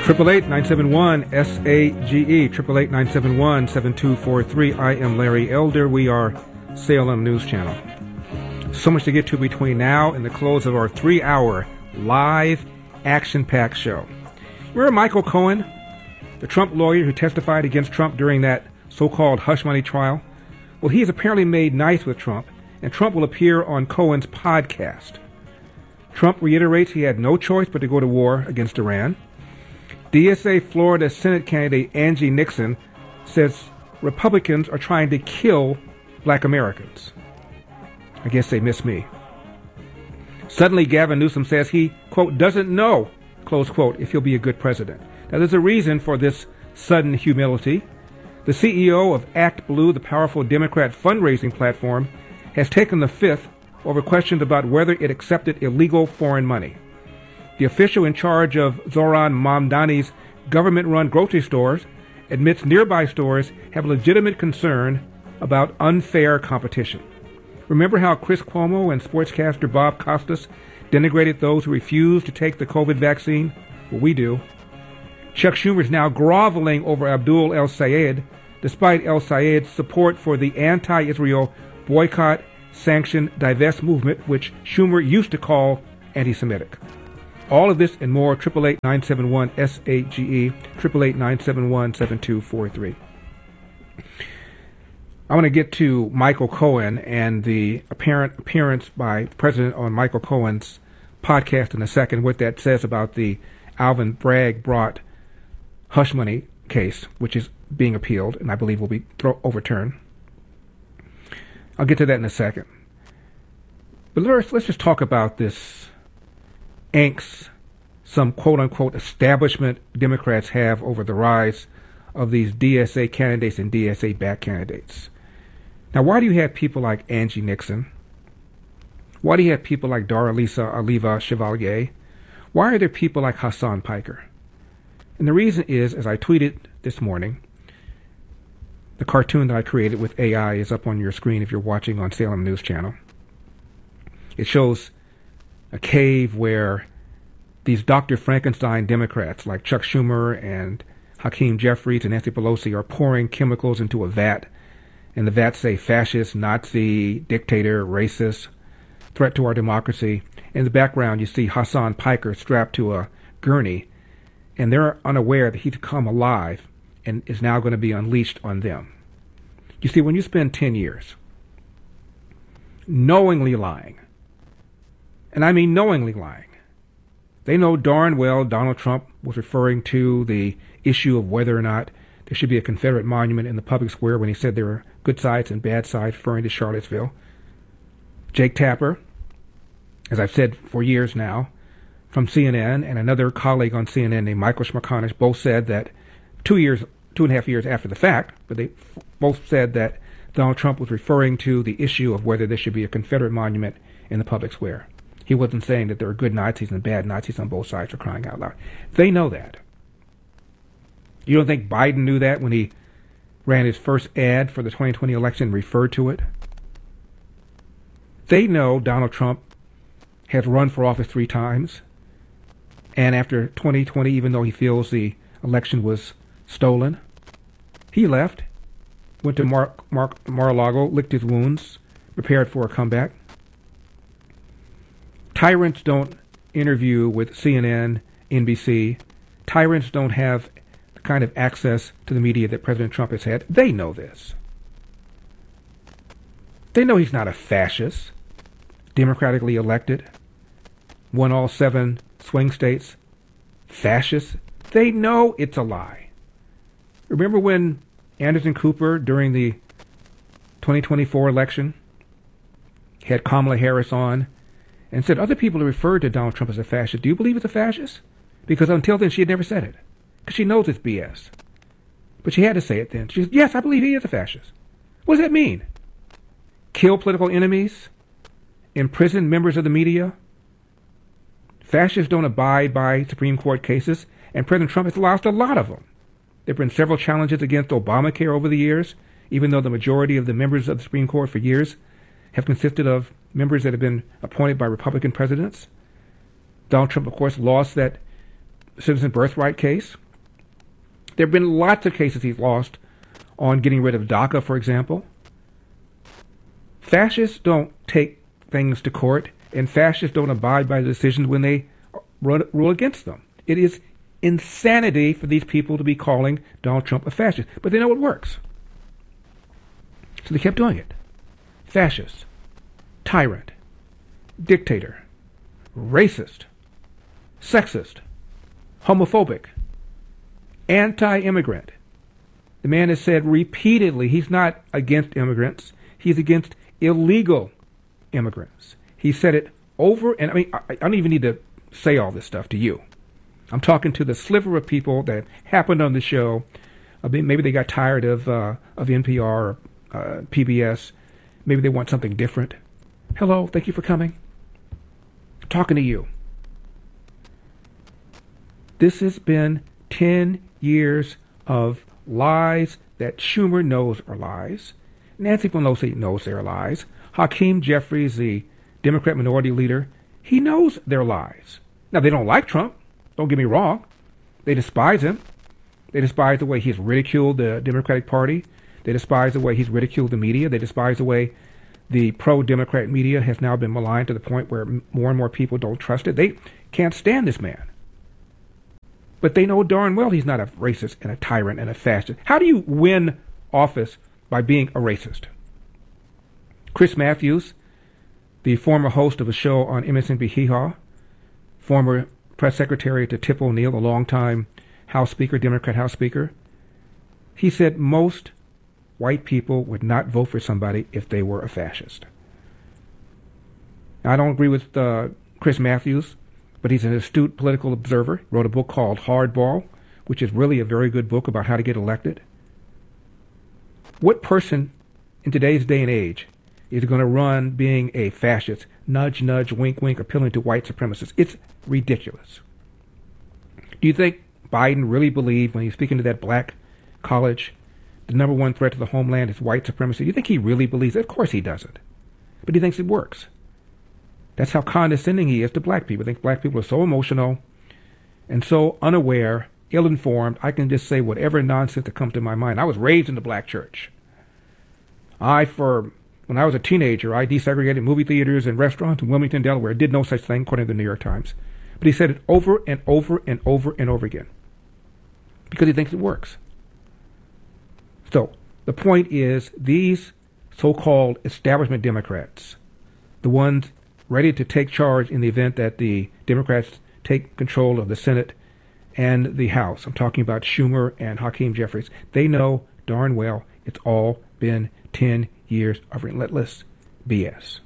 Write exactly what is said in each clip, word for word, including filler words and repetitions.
Triple eight nine seven one S A G E. Triple eight nine seven one seven two four three. I am Larry Elder. We are Salem News Channel. So much to get to between now and the close of our three-hour live action-packed show. Remember Michael Cohen, the Trump lawyer who testified against Trump during that so-called hush money trial? Well, he has apparently made nice with Trump, and Trump will appear on Cohen's podcast. Trump reiterates he had no choice but to go to war against Iran. D S A Florida Senate candidate Angie Nixon says Republicans are trying to kill black Americans. I guess they miss me. Suddenly, Gavin Newsom says he, quote, doesn't know, close quote, if he'll be a good president. Now, there's a reason for this sudden humility. The C E O of Act Blue, the powerful Democrat fundraising platform, has taken the fifth over questions about whether it accepted illegal foreign money. The official in charge of Zohran Mamdani's government-run grocery stores admits nearby stores have legitimate concern about unfair competition. Remember how Chris Cuomo and sportscaster Bob Costas denigrated those who refused to take the COVID vaccine? Well, we do. Chuck Schumer is now groveling over Abdul El-Sayed, despite El-Sayed's support for the anti-Israel boycott, sanction, divest movement, which Schumer used to call anti-Semitic. All of this and more, eight eight eight, nine seven one, S A G E, eight eight eight, nine seven one, seven two four three. I want to get to Michael Cohen and the apparent appearance by the president on Michael Cohen's podcast in a second, what that says about the Alvin Bragg brought hush money case, which is being appealed and I believe will be throw- overturned. I'll get to that in a second. But let's, let's just talk about this angst some quote-unquote establishment Democrats have over the rise of these D S A candidates and D S A-backed candidates. Now, why do you have people like Angie Nixon? Why do you have people like Daralisa Aliva Chevalier? Why are there people like Hassan Piker? And the reason is, as I tweeted this morning, the cartoon that I created with A I is up on your screen if you're watching on Salem News Channel. It shows a cave where these Doctor Frankenstein Democrats like Chuck Schumer and Hakeem Jeffries and Nancy Pelosi are pouring chemicals into a vat, and the vats say fascist, Nazi, dictator, racist, threat to our democracy. In the background, you see Hassan Piker strapped to a gurney, and they're unaware that he's come alive and is now going to be unleashed on them. You see, when you spend ten years knowingly lying, and I mean knowingly lying, they know darn well Donald Trump was referring to the issue of whether or not there should be a Confederate monument in the public square when he said there were good sides and bad sides, referring to Charlottesville. Jake Tapper, as I've said for years now, from C N N, and another colleague on C N N named Michael Schmakanish, both said that two years, two and a half years after the fact, but they f- both said that Donald Trump was referring to the issue of whether there should be a Confederate monument in the public square. He wasn't saying that there are good Nazis and bad Nazis on both sides, for crying out loud. They know that. You don't think Biden knew that when he ran his first ad for the twenty twenty election and referred to it? They know Donald Trump has run for office three times, and after twenty twenty, even though he feels the election was stolen, he left, went to Mar- Mar- Mar-a-Lago, licked his wounds, prepared for a comeback. Tyrants don't interview with C N N, N B C. Tyrants don't have the kind of access to the media that President Trump has had. They know this. They know he's not a fascist, democratically elected, won all seven swing states, fascist. They know it's a lie. Remember when Anderson Cooper, during the twenty twenty-four election, had Kamala Harris on and said other people have referred to Donald Trump as a fascist. Do you believe he's a fascist? Because until then, she had never said it. Because she knows it's B S. But she had to say it then. She said, yes, I believe he is a fascist. What does that mean? Kill political enemies? Imprison members of the media? Fascists don't abide by Supreme Court cases, and President Trump has lost a lot of them. There have been several challenges against Obamacare over the years, even though the majority of the members of the Supreme Court for years have consisted of members that have been appointed by Republican presidents. Donald Trump, of course, lost that citizen birthright case. There have been lots of cases he's lost on getting rid of DACA, for example. Fascists don't take things to court, and fascists don't abide by the decisions when they rule against them. It is insanity for these people to be calling Donald Trump a fascist, but they know it works. So they kept doing it. Fascist, tyrant, dictator, racist, sexist, homophobic, anti-immigrant. The man has said repeatedly he's not against immigrants. He's against illegal immigrants. He said it over, and I mean, I, I don't even need to say all this stuff to you. I'm talking to the sliver of people that happened on the show. I mean, maybe they got tired of uh, of N P R or uh, P B S. Maybe they want something different. Hello, thank you for coming. I'm talking to you. This has been ten years of lies that Schumer knows are lies. Nancy Pelosi knows they're lies. Hakeem Jeffries, the Democrat minority leader, he knows they're lies. Now, they don't like Trump. Don't get me wrong. They despise him. They despise the way he's ridiculed the Democratic Party. They despise the way he's ridiculed the media. They despise the way the pro-Democrat media has now been maligned to the point where more and more people don't trust it. They can't stand this man. But they know darn well he's not a racist and a tyrant and a fascist. How do you win office by being a racist? Chris Matthews, the former host of a show on M S N B C, former press secretary to Tip O'Neill, a longtime House Speaker, Democrat House Speaker, he said most white people would not vote for somebody if they were a fascist. Now, I don't agree with uh, Chris Matthews, but he's an astute political observer. Wrote a book called Hardball, which is really a very good book about how to get elected. What person in today's day and age is going to run being a fascist, nudge, nudge, wink, wink, appealing to white supremacists? It's ridiculous. Do you think Biden really believed when he's speaking to that black college, the number one threat to the homeland is white supremacy? Do you think he really believes it? Of course he doesn't. But he thinks it works. That's how condescending he is to black people. I think black people are so emotional and so unaware, ill-informed, I can just say whatever nonsense that comes to my mind. I was raised in the black church. I, for when I was a teenager, I desegregated movie theaters and restaurants in Wilmington, Delaware. Did no such thing, according to the New York Times. But he said it over and over and over and over again because he thinks it works. So the point is, these so-called establishment Democrats, the ones ready to take charge in the event that the Democrats take control of the Senate and the House, I'm talking about Schumer and Hakeem Jeffries, they know darn well it's all been ten years of relentless B S.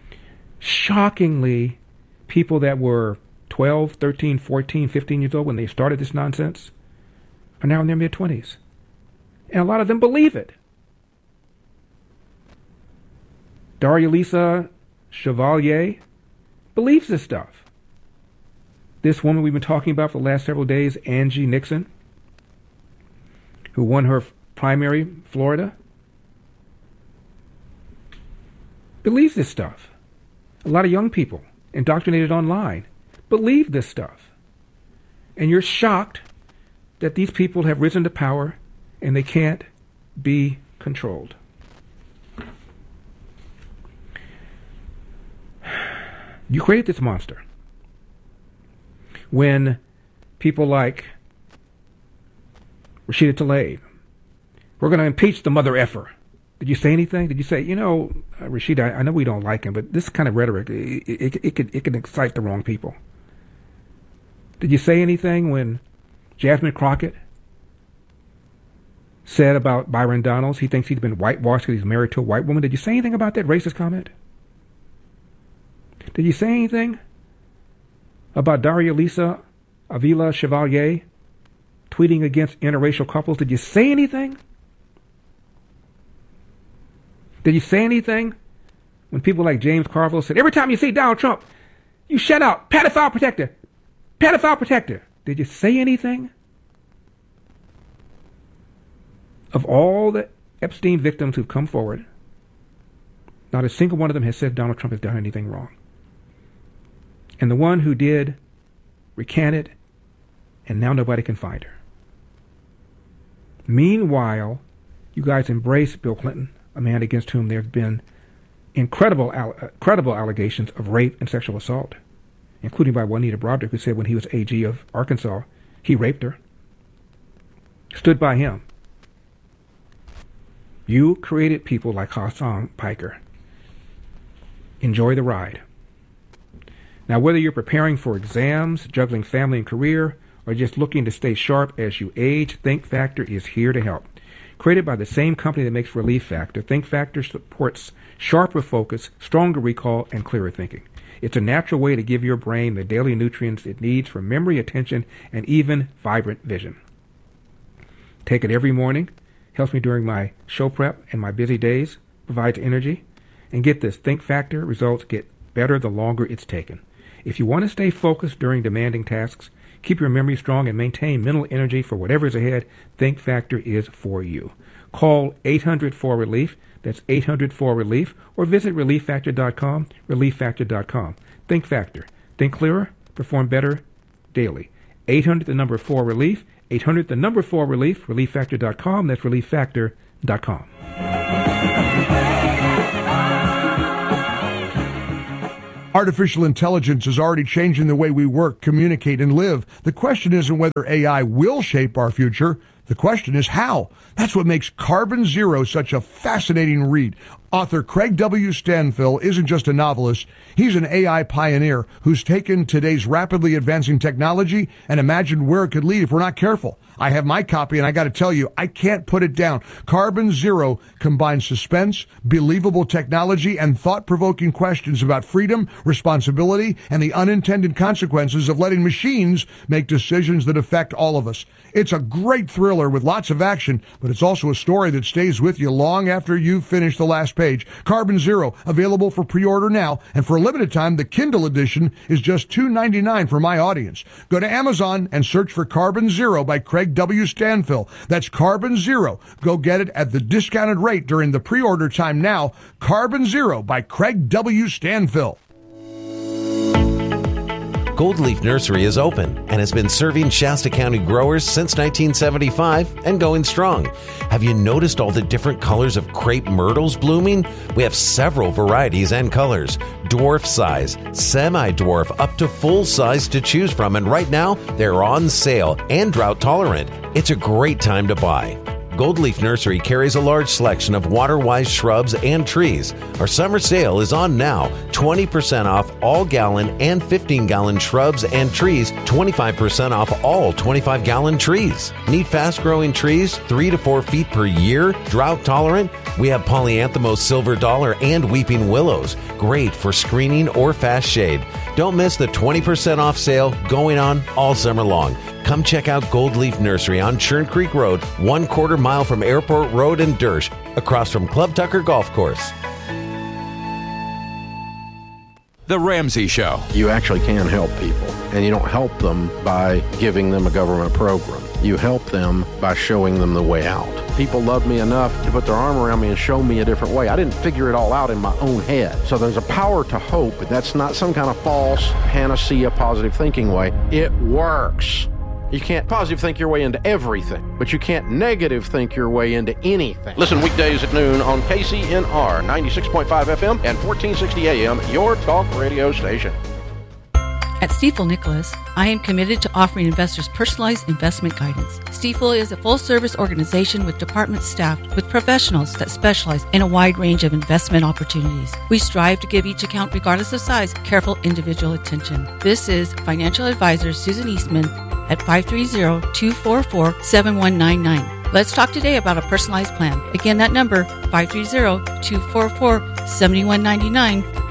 Shockingly, people that were twelve, thirteen, fourteen, fifteen years old when they started this nonsense are now in their mid-twenties. And a lot of them believe it. Daria Lisa Chevalier believes this stuff. This woman we've been talking about for the last several days, Angie Nixon, who won her primary in Florida, believes this stuff. A lot of young people indoctrinated online believe this stuff. And you're shocked that these people have risen to power and they can't be controlled. You created this monster when people like Rashida Tlaib, we're going to impeach the mother effer. Did you say anything? Did you say, you know, uh, Rashida, I know we don't like him, but this kind of rhetoric, it, it, it, could, it can excite the wrong people. Did you say anything when Jasmine Crockett said about Byron Donalds, he thinks he's been whitewashed because he's married to a white woman? Did you say anything about that racist comment? Did you say anything about Daria Lisa Avila Chevalier tweeting against interracial couples? Did you say anything? Did you say anything when people like James Carville said, every time you see Donald Trump, you shut out, pedophile protector, pedophile protector? Did you say anything? Of all the Epstein victims who've come forward, not a single one of them has said Donald Trump has done anything wrong. And the one who did recanted and now nobody can find her. Meanwhile, you guys embrace Bill Clinton, a man against whom there have been incredible, uh, credible allegations of rape and sexual assault, including by Juanita Broaddrick, who said when he was A G of Arkansas, he raped her. Stood by him. You created people like Hassan Piker. Enjoy the ride. Now, whether you're preparing for exams, juggling family and career, or just looking to stay sharp as you age, Think Factor is here to help. Created by the same company that makes Relief Factor, Think Factor supports sharper focus, stronger recall, and clearer thinking. It's a natural way to give your brain the daily nutrients it needs for memory, attention, and even vibrant vision. Take it every morning. Helps me during my show prep and my busy days. Provides energy. And get this, Think Factor results get better the longer it's taken. If you want to stay focused during demanding tasks, keep your memory strong, and maintain mental energy for whatever is ahead, Think Factor is for you. Call eight hundred four relief. That's eight hundred four relief. Or visit relief factor dot com, relief factor dot com. Think Factor. Think clearer. Perform better daily. eight hundred, the number four relief. eight hundred, the number four relief. relief factor dot com. That's relief factor dot com. Artificial intelligence is already changing the way we work, communicate, and live. The question isn't whether A I will shape our future. The question is how. That's what makes Carbon Zero such a fascinating read. Author Craig W. Stanfill isn't just a novelist. He's an A I pioneer who's taken today's rapidly advancing technology and imagined where it could lead if we're not careful. I have my copy, and I got to tell you, I can't put it down. Carbon Zero combines suspense, believable technology, and thought-provoking questions about freedom, responsibility, and the unintended consequences of letting machines make decisions that affect all of us. It's a great thriller with lots of action, but it's also a story that stays with you long after you've finished the last page. Carbon Zero, available for pre-order now, and for a limited time, the Kindle edition is just two dollars and ninety-nine cents for my audience. Go to Amazon and search for Carbon Zero by Craig W. Stanfill. That's Carbon Zero. Go get it at the discounted rate during the pre-order time now. Carbon Zero by Craig W. Stanfill. Gold Leaf Nursery is open and has been serving Shasta County growers since nineteen seventy-five and going strong. Have you noticed all the different colors of crepe myrtles blooming? We have several varieties and colors, dwarf size, semi-dwarf, up to full size to choose from, and right now they're on sale and drought tolerant. It's a great time to buy. Gold Leaf Nursery carries a large selection of water-wise shrubs and trees. Our summer sale is on now. twenty percent off all gallon and fifteen gallon shrubs and trees. twenty-five percent off all twenty-five gallon trees. Need fast-growing trees, three to four feet per year, drought tolerant? We have Polyanthemos silver dollar and weeping willows. Great for screening or fast shade. Don't miss the twenty percent off sale going on all summer long. Come check out Gold Leaf Nursery on Churn Creek Road, one quarter mile from Airport Road in Dersh, across from Club Tucker Golf Course. The Ramsey Show. You actually can help people, and you don't help them by giving them a government program. You help them by showing them the way out. People love me enough to put their arm around me and show me a different way. I didn't figure it all out in my own head. So there's a power to hope, but that's not some kind of false panacea positive thinking way. It works. You can't positive think your way into everything, but you can't negative think your way into anything. Listen weekdays at noon on K C N R ninety-six point five F M and fourteen sixty A M, your talk radio station. At Stifel Nicholas, I am committed to offering investors personalized investment guidance. Stifel is a full-service organization with departments staffed with professionals that specialize in a wide range of investment opportunities. We strive to give each account, regardless of size, careful individual attention. This is financial advisor Susan Eastman at five three zero, two four four, seven one nine nine. Let's talk today about a personalized plan. Again, that number, five three zero, two four four, seven one nine nine.